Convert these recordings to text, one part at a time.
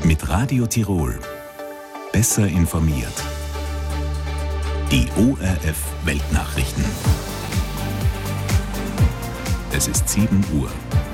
Mit Radio Tirol. Besser informiert. Die ORF Weltnachrichten. Es ist 7 Uhr.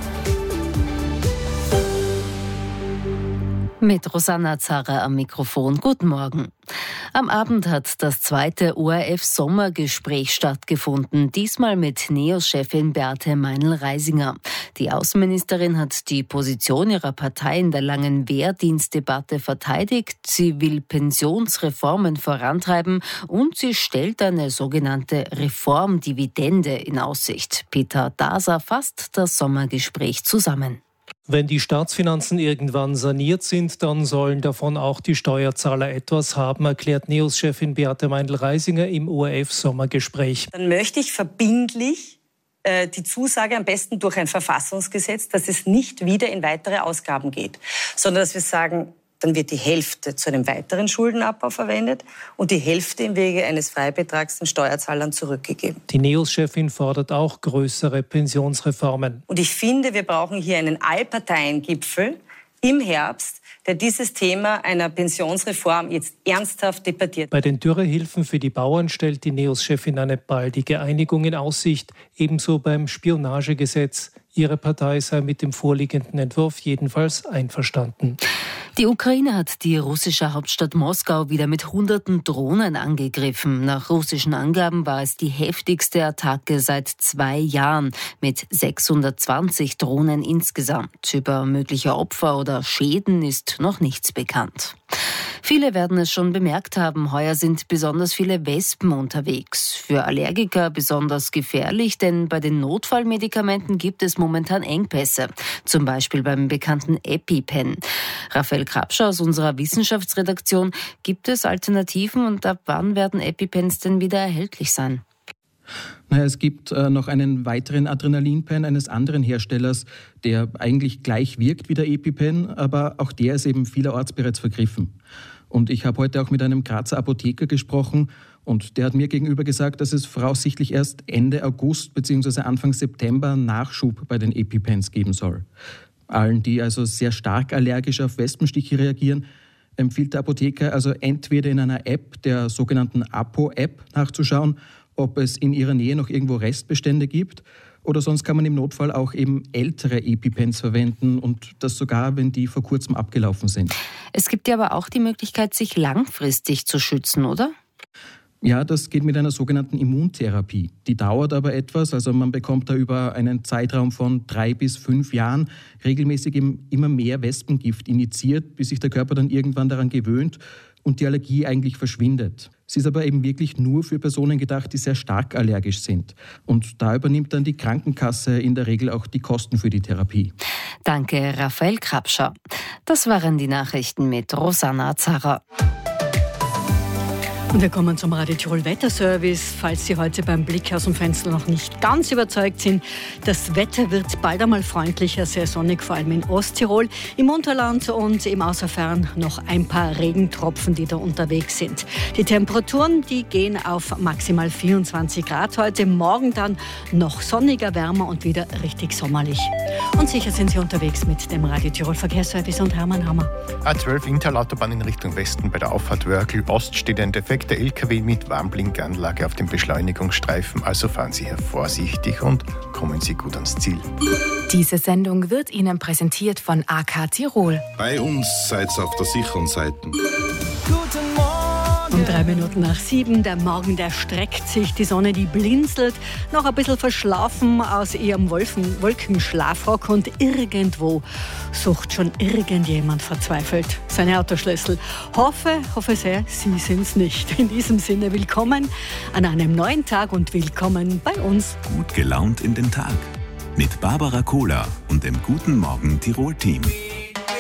Mit Rosanna Zarra am Mikrofon. Guten Morgen. Am Abend hat das zweite ORF-Sommergespräch stattgefunden, diesmal mit NEOS-Chefin Beate Meinl-Reisinger. Die Außenministerin hat die Position ihrer Partei in der langen Wehrdienstdebatte verteidigt. Sie will Pensionsreformen vorantreiben und sie stellt eine sogenannte Reformdividende in Aussicht. Peter Daser fasst das Sommergespräch zusammen. Wenn die Staatsfinanzen irgendwann saniert sind, dann sollen davon auch die Steuerzahler etwas haben, erklärt NEOS-Chefin Beate Meinl-Reisinger im ORF-Sommergespräch. Dann möchte ich verbindlich die Zusage, am besten durch ein Verfassungsgesetz, dass es nicht wieder in weitere Ausgaben geht, sondern dass wir sagen, dann wird die Hälfte zu einem weiteren Schuldenabbau verwendet und die Hälfte im Wege eines Freibetrags den Steuerzahlern zurückgegeben. Die NEOS-Chefin fordert auch größere Pensionsreformen. Und ich finde, wir brauchen hier einen Allparteiengipfel im Herbst, der dieses Thema einer Pensionsreform jetzt ernsthaft debattiert. Bei den Dürrehilfen für die Bauern stellt die NEOS-Chefin eine baldige Einigung in Aussicht, ebenso beim Spionagegesetz. Ihre Partei sei mit dem vorliegenden Entwurf jedenfalls einverstanden. Die Ukraine hat die russische Hauptstadt Moskau wieder mit Hunderten Drohnen angegriffen. Nach russischen Angaben war es die heftigste Attacke seit 2 Jahren mit 620 Drohnen insgesamt. Über mögliche Opfer oder Schäden ist noch nichts bekannt. Viele werden es schon bemerkt haben, heuer sind besonders viele Wespen unterwegs. Für Allergiker besonders gefährlich, denn bei den Notfallmedikamenten gibt es momentan Engpässe. Zum Beispiel beim bekannten EpiPen. Raphael Krapscher aus unserer Wissenschaftsredaktion, gibt es Alternativen und ab wann werden EpiPens denn wieder erhältlich sein? Es gibt noch einen weiteren Adrenalinpen eines anderen Herstellers, der eigentlich gleich wirkt wie der EpiPen, aber auch der ist eben vielerorts bereits vergriffen. Und ich habe heute auch mit einem Grazer Apotheker gesprochen und der hat mir gegenüber gesagt, dass es voraussichtlich erst Ende August bzw. Anfang September Nachschub bei den EpiPens geben soll. Allen, die also sehr stark allergisch auf Wespenstiche reagieren, empfiehlt der Apotheker also entweder in einer App, der sogenannten Apo-App, nachzuschauen, ob es in ihrer Nähe noch irgendwo Restbestände gibt. Oder sonst kann man im Notfall auch eben ältere EpiPens verwenden und das sogar, wenn die vor kurzem abgelaufen sind. Es gibt ja aber auch die Möglichkeit, sich langfristig zu schützen, oder? Ja, das geht mit einer sogenannten Immuntherapie. Die dauert aber etwas, also man bekommt da über einen Zeitraum von 3 bis 5 Jahren regelmäßig immer mehr Wespengift injiziert, bis sich der Körper dann irgendwann daran gewöhnt und die Allergie eigentlich verschwindet. Sie ist aber eben wirklich nur für Personen gedacht, die sehr stark allergisch sind. Und da übernimmt dann die Krankenkasse in der Regel auch die Kosten für die Therapie. Danke, Raphael Krapscher. Das waren die Nachrichten mit Rosanna Zarra. Und wir kommen zum Radio Tirol Wetterservice. Falls Sie heute beim Blick aus dem Fenster noch nicht ganz überzeugt sind, das Wetter wird bald einmal freundlicher, sehr sonnig, vor allem in Osttirol, im Unterland und im Außerfern noch ein paar Regentropfen, die da unterwegs sind. Die Temperaturen, die gehen auf maximal 24 Grad heute, morgen dann noch sonniger, wärmer und wieder richtig sommerlich. Und sicher sind Sie unterwegs mit dem Radio Tirol Verkehrsservice und Hermann Hammer. A12 Interlautobahn in Richtung Westen bei der Auffahrt Wörgl Ost steht ein defekter LKW mit Warnblinkanlage auf dem Beschleunigungsstreifen, also fahren Sie hier vorsichtig und kommen Sie gut ans Ziel. Diese Sendung wird Ihnen präsentiert von AK Tirol. Bei uns seid ihr auf der sicheren Seite. Guten Morgen! Um 3 Minuten nach 7, der Morgen, der streckt sich, die Sonne, die blinzelt, noch ein bisschen verschlafen aus ihrem Wolkenschlafrock und irgendwo sucht schon irgendjemand verzweifelt seine Autoschlüssel. Hoffe sehr, Sie sind's nicht. In diesem Sinne, willkommen an einem neuen Tag und willkommen bei uns. Gut gelaunt in den Tag mit Barbara Kohler und dem Guten Morgen Tirol-Team.